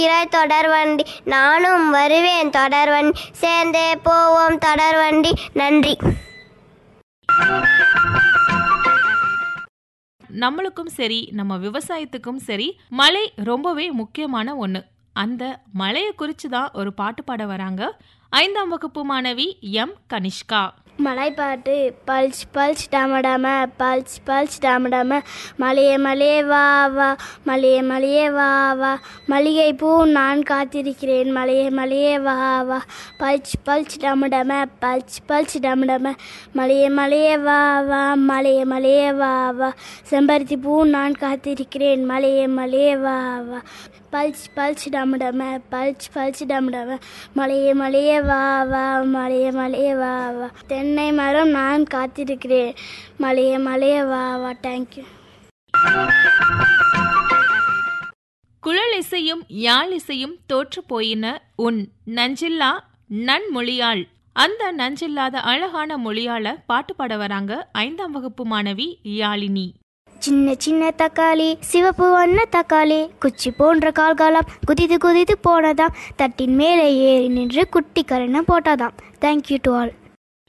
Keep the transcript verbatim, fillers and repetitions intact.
தொடர்வண்டி நானும் வருவேன் தொடர்வண்டி சேர்ந்தே போவோம் தொடர்வண்டி. நன்றி. நம்மளுக்கும் சரி நம்ம விவசாயத்துக்கும் சரி மழை ரொம்பவே முக்கியமான ஒன்று. அந்த மழையை குறித்து தான் ஒரு பாட்டு பாட வராங்க ஐந்தாம் வகுப்பு மாணவி M Kanishka. மலைப்பாட்டு bulge bulge டமடம bulge bulge டமடம மலையே மலையே வா வா மலையே மலையே வா வா மல்லிகை பூ நான் காத்திருக்கிறேன் மலையே மலையே வா வா பல்ச் பல்ச் டமடம பல்ச் பல்ச் டமடம மலையே மலையே வா வா மலையே மலையே வா வா செம்பருத்தி பூ நான் காத்திருக்கிறேன் மலையே மலையே வா வா பல்ச் பல்ச் டமடம பல்ச் பல்ச் டமடம மலையே மலையே வா வா மலையே மலையே வா வா தென்னை மரம் நான் காத்திருக்கிறேன் மலையே மலையே வா வா. தேங்க்யூ. குழல் இசையும் யாழ் இசையும் தோற்று போயின உன் நஞ்சில்லா நன்மொழியாள். அந்த நஞ்சில்லாத அழகான மொழியால பாட்டு பாட வராங்க ஐந்தாம் வகுப்பு மாணவி யாழினி. சின்ன சின்ன தக்காளி சிவப்பு வண்ண தக்காளி குச்சி போன்ற கால்காலம் குதித்து குதித்து போனதாம் தட்டின் மேலே ஏறி நின்று குட்டி கரணம் போட்டதாம். Thank you to all.